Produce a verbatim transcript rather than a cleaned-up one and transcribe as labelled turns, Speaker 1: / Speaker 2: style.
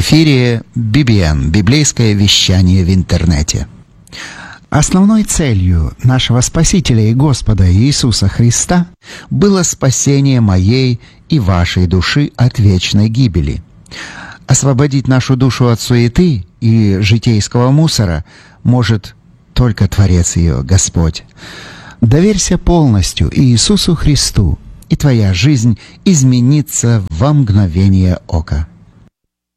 Speaker 1: эфире би би эн, библейское вещание в интернете. Основной целью нашего Спасителя и Господа Иисуса Христа было спасение моей и вашей души от вечной гибели. Освободить нашу душу от суеты и житейского мусора может только Творец ее, Господь. Доверься полностью Иисусу Христу, и твоя жизнь изменится во мгновение ока.